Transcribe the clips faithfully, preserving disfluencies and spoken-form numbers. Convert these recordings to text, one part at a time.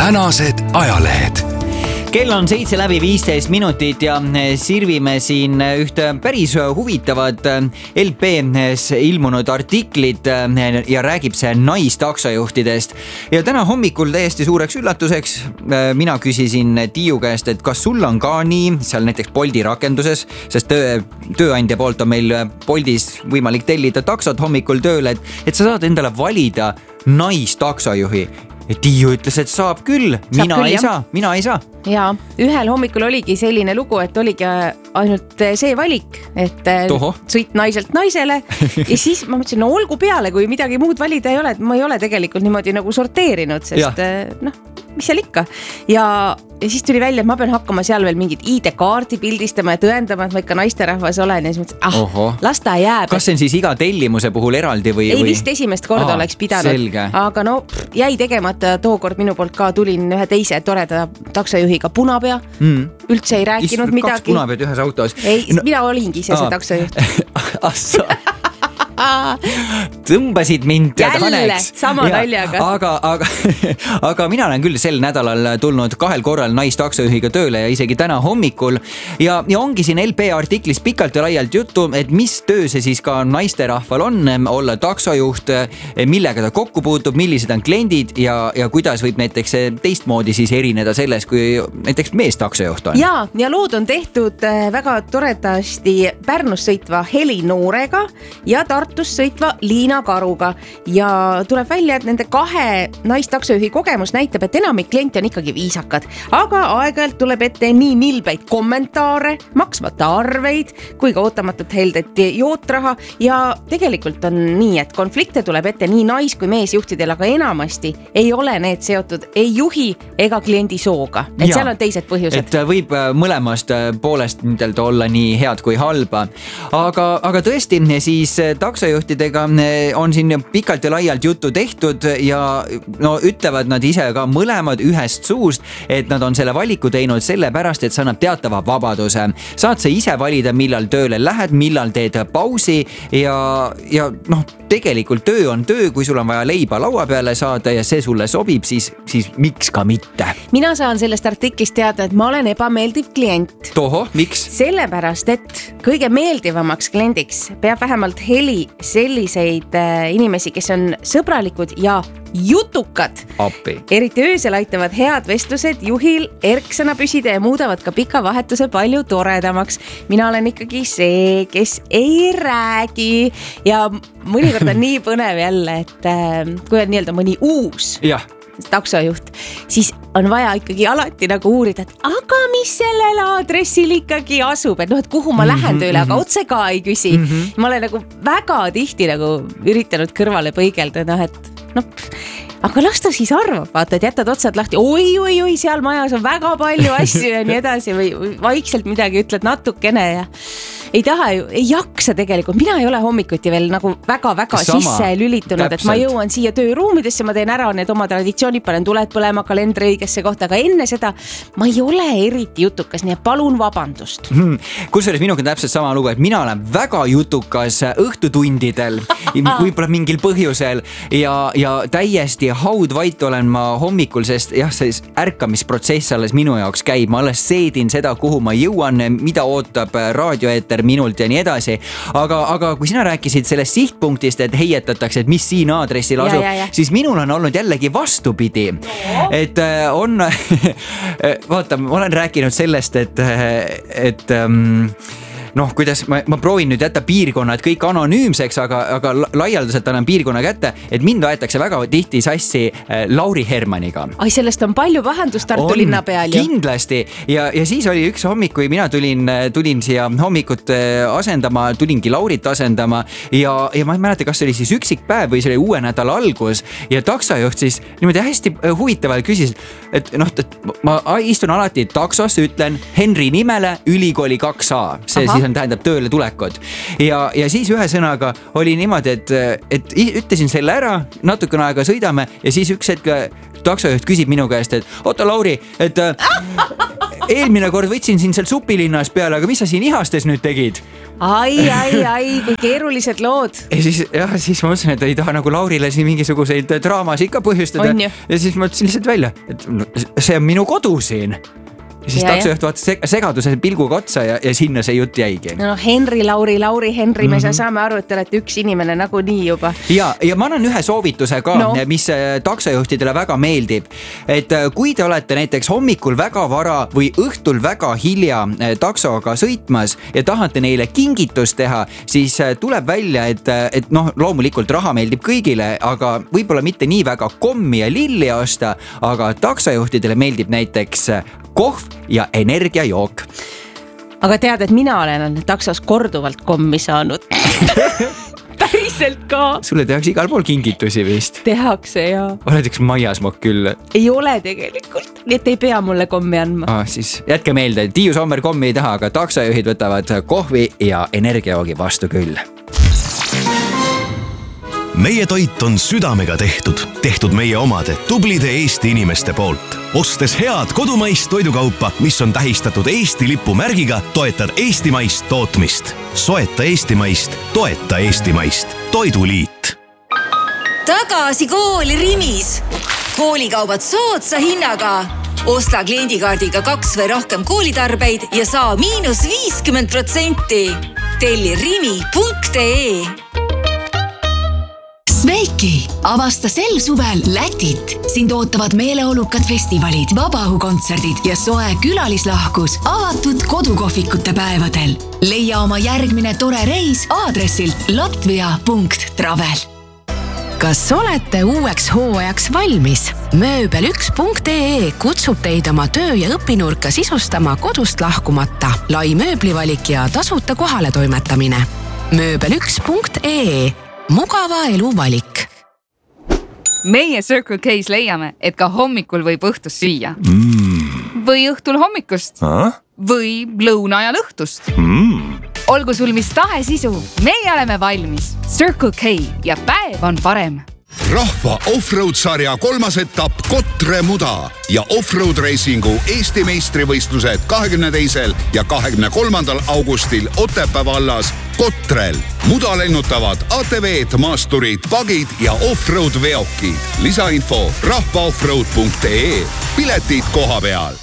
tänased ajalehed. Kell on seitse läbi viisteist minutit ja sirvime siin ühte päris huvitavat L P-s ilmunud artiklit ja räägib see naistaksojuhtidest. Ja täna hommikul täiesti suureks üllatuseks mina küsisin Tiiu käest, et kas sul on ka nii seal näiteks Bolti rakenduses, sest töö, tööandja poolt on meil Boltis võimalik tellida taksot hommikul tööle, et, et sa saad endale valida naistaksojuhi. Ja Tiiu ütles, et saab küll, saab mina küll, ei jah. saa, mina ei saa. Ja ühel hommikul oligi selline lugu, et oligi ainult see valik, et Toho. sõit naiselt naisele ja siis ma mõtlesin, no olgu peale, kui midagi muud valida ei ole, et ma ei ole tegelikult niimoodi nagu sorteerinud, sest ja. noh, mis seal ikka. Ja, ja siis tuli välja, et ma pean hakkama seal veel mingit I D-kaardi pildistama ja tõendama, et ma ikka naisterahvas olen ja siis mõtlesin, ah, Oho. las ta jääb. Kas see on siis iga tellimuse puhul eraldi või? Ei, vist esimest korda Aa, oleks pidanud, selge. Aga no jäi tegemata tookord minu poolt ka, tulin ühe teise toreda taksojuhiga Punapea, mm. üldse ei rääkinud Ist, midagi. Kaks Punapead ühes autos. Ei, no. mina olingi see, see taksojuht. Assa. Tõmbasid mind jälle haneks. sama ja, naljaga. Aga, aga, aga mina olen küll sel nädalal tulnud kahel korral naistaksojuhiga tööle ja isegi täna hommikul. Ja, ja ongi siin L P artiklis pikalt ja laialt juttu, et mis töö see siis ka naisterahval on olla taksojuht, millega ta kokku puutub, millised on kliendid ja, ja kuidas võib näiteks teistmoodi siis erineda selles, kui näiteks mees taksojuht on. Ja, ja lood on tehtud väga toredasti Pärnus sõitva Heli Noorega ja Tartus sõitva Liina Karuga ja tuleb välja, et nende kahe naistaksojuhi kogemus näitab, et enamik kliente on ikkagi viisakad, aga aeg-ajalt tuleb ette nii nilbeid kommentaare, maksmata arveid kui ka ootamatult heldet jootraha ja tegelikult on nii, et konflikte tuleb ette nii nais- kui meesjuhtidel, aga enamasti ei ole need seotud ei juhi ega kliendi sooga, et ja, seal on teised põhjused. Et võib mõlemast poolest niidelda olla nii head kui halba, aga, aga tõesti siis taksojuhtidega on siin pikalt ja laialt juttu tehtud ja no ütlevad nad ise ka mõlemad ühest suust, et nad on selle valiku teinud sellepärast, et see annab teatava vabaduse. Saad sa ise valida, millal tööle lähed, millal teed pausi ja, ja noh, tegelikult töö on töö, kui sul on vaja leiba laua peale saada ja see sulle sobib, siis, siis miks ka mitte? Mina saan sellest artiklist teada, et ma olen ebameeldiv klient. Toho, miks? Sellepärast, et kõige meeldivamaks kliendiks peab vähemalt Heli selliseid inimesi, kes on sõbralikud ja jutukad. Appi. Eriti öösel aitavad head vestlused juhil erksana püsida ja muudavad ka pika vahetuse palju toredamaks. Mina olen ikkagi see, kes ei räägi ja mõnikord on nii põnev jälle, et kui on nii-öelda mõni uus ja. taksojuht, siis on vaja ikkagi alati nagu uurida, et aga mis sellel aadressil ikkagi asub, et noh, et kuhu ma lähen tööle, aga otse ka ei küsi. Mm -hmm. Ma olen nagu väga tihti nagu üritanud kõrvale põigelda, noh, et noh, aga las ta siis arvab, vaata, et jätad otsad lahti, oi, oi, oi, seal majas on väga palju asju ja nii edasi või vaikselt midagi ütled natukene ja ei taha ju, ei jaksa tegelikult, mina ei ole hommikuti veel nagu väga-väga Sama, sisse lülitunud, täpselt. Et ma jõuan siia tööruumidesse, ma teen ära need oma traditsioonid, panen tuled põlema, kalendri õigesse kohta, aga enne seda ma ei ole eriti jutukas, nii et palun vabandust. Hmm. Kusjuures minuga täpselt sama lugu, et mina olen väga jutukas õhtutundidel, võib-olla mingil põhjusel ja, ja täiesti haudvait olen ma hommikul, sest jah, see ärkamisprotsess alles minu jaoks käib, ma alles seedin seda, kuhu ma jõuan, mida ootab raadioeeter minult ja nii edasi, aga, aga kui sina rääkisid sellest sihtpunktist, et heietatakse, et mis siin aadressil asub, ja, ja, ja. siis minul on olnud jällegi vastupidi, no. et on vaata, ma olen rääkinud sellest, et, et um, noh, kuidas ma, ma proovin nüüd jätta piirkonnad kõik anonüümseks, aga, aga laialdaselt annan piirkonna kätte, et mind aetakse väga tihti sassi Lauri Hermaniga. Ai, sellest on palju vahendust Tartu linna peal ju. Kindlasti ja, ja siis oli üks hommik, kui mina tulin, tulin siia hommikut asendama, tulingi Laurit asendama ja, ja ma ei mäleta, kas oli siis üksik päev või see oli uue nädala algus ja taksojuht siis niimoodi hästi huvitavalt küsis, et noh, et ma istun alati taksosse, ütlen Henri nimele ülikooli kaks A, see Aha. siis on tähendab tööle tulekut. Ja, ja siis ühe sõnaga oli niimoodi, et, et ütlesin selle ära, natukene aega sõidame ja siis üks hetk taksojuht küsib minu käest, et oota Lauri, et eelmine kord võtsin siin seal supilinnas peale, aga mis sa siin ihastes nüüd tegid? ai, ai, ai, kui keerulised lood. Ja siis, jah, siis ma mõtlesin, et ei taha nagu Laurile siin mingisuguseid draamasid ka põhjustada. Ja siis ma mõtlesin lihtsalt välja, et see on minu kodu siin. Ja siis ja, taksojuht vaatas segaduse pilguga otsa ja, ja sinna see jutt jäigi. No Henri, Lauri, Lauri, Henri, me mm-hmm. saame aru, et te olete üks inimene nagu nii juba. Ja, ja ma annan ühe soovituse ka, no. mis taksojuhtidele väga meeldib. Et kui te olete näiteks hommikul väga vara või õhtul väga hilja taksoga sõitmas ja tahate neile kingitust teha, siis tuleb välja, et, et noh, loomulikult raha meeldib kõigile, aga võib-olla mitte nii väga kommi ja lilli osta, aga taksojuhtidele meeldib näiteks kohv ja energiajook. Aga tead, et mina olen taksos korduvalt kommi saanud. Päriselt ka. Sulle tehakse igal pool kingitusi vist. Tehakse, jaa. Oled üks maiasmokk küll. Ei ole tegelikult, nii et ei pea mulle kommi andma. Ah, siis jätke meelde, Tiiu Sommer kommi ei taha, aga taksojuhid võtavad kohvi ja energiajoogi vastu küll. Meie toit on südamega tehtud, tehtud meie omade tublide Eesti inimeste poolt. Ostes head kodumaist toidukaupa, mis on tähistatud Eesti lipu märgiga, toetad eestimaist tootmist. Soeta eestimaist, toeta eestimaist. Toiduliit. Tagasi kooli Rimis. Koolikaubad soodsa hinnaga. Osta kliendikaardiga kaks või rohkem koolitarbeid ja saa miinus viiskümmend protsenti. Telli rimi punkt ee. Sveiki, avasta sel suvel Lätit. Sind ootavad meeleolukad festivalid, vabaõhukontserdid ja soe külalislahkus avatud kodukohvikute päevadel. Leia oma järgmine tore reis aadressilt latvia punkt travel. Kas olete uueks hooajaks valmis? Mööbel üks punkt ee kutsub teid oma töö- ja õpinurka sisustama kodust lahkumata. Lai mööblivalik ja tasuta kohale toimetamine. Mööbel üks punkt ee. Mugava elu valik. Meie Circle K's leiame, et ka hommikul võib õhtust süüa. Mm. Või õhtul hommikust. Ah? Või lõuna ajal õhtust. Mm. Olgu sul mis tahe sisu, meie oleme valmis. Circle K ja päev on parem. Rahva offroad sarja kolmas etapp Kotre muda ja offroad reisingu Eesti meistrivõistlused kahekümne teisel ja kahekümne kolmandal augustil Otepää vallas Kotrel. Muda lennutavad A T V-d, maasturid, pagid ja offroad veokid. Lisainfo rahva offroad punkt ee. Piletid koha peal.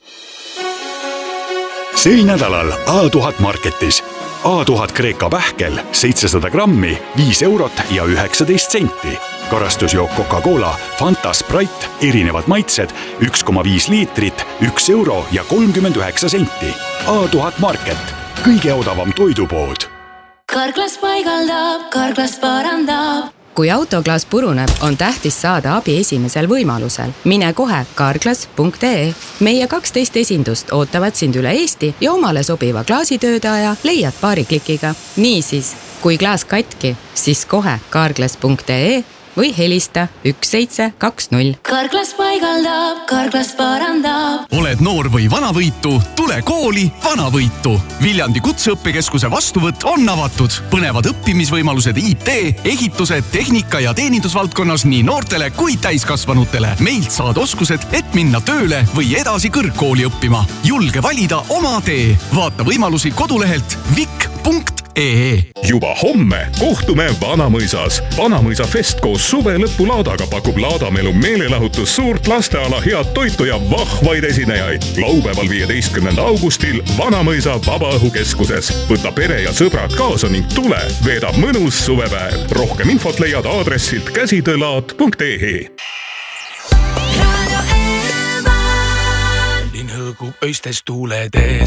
Sel nädalal A tuhat Marketis. A tuhat Kreeka pähkel seitsesada grammi, viis eurot ja üheksateist senti. Karastusjook Coca-Cola, Fanta, Sprite, erinevad maitsed, üks koma viis liitrit, üks euro ja kolmkümmend üheksa senti. A tuhat Market, kõige odavam toidupood. Karklas paigaldab, Karklas parandab. Kui autoklaas puruneb, on tähtis saada abi esimesel võimalusel. Mine kohe karklas punkt ee. Meie kaksteist esindust ootavad sind üle Eesti ja omale sobiva klaasitöödaja leiad paari klikiga. Niisiis, kui klaas katki, siis kohe karklas punkt ee või helista üks seitse kaks null. Karklas paigaldab, Karklas parandab. Oled noor või vanavõitu, tule kooli vanavõitu. Viljandi kutseõppekeskuse vastuvõtt on avatud. Põnevad õppimisvõimalused I T, ehitused, tehnika ja teenindusvaldkonnas nii noortele kui täiskasvanutele. Meilt saad oskused, et minna tööle või edasi kõrgkooli õppima. Julge valida oma tee. Vaata võimalusi kodulehelt vik punkt ee. Juba homme kohtume Vanamõisas. Vanamõisa fest koos suve lõpulaadaga pakub laadamelu meelelahutus suurt lasteala head toitu ja vahvaid esinejaid. Laupäeval viieteistkümnenda augustil Vanamõisa vabaõhukeskuses. Võta pere ja sõbrad kaasa ning tule. Veeda mõnus suvepäev. Rohkem infot leiad aadressilt käsitöölaat punkt ee. Linn hõõgub öistes tuuledes.